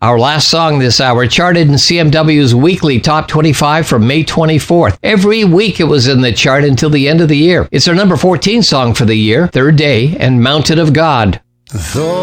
Our last song this hour charted in CMW's weekly Top 25 from May 24th. Every week it was in the chart until the end of the year. It's our number 14 song for the year, Third Day and Mountain of God.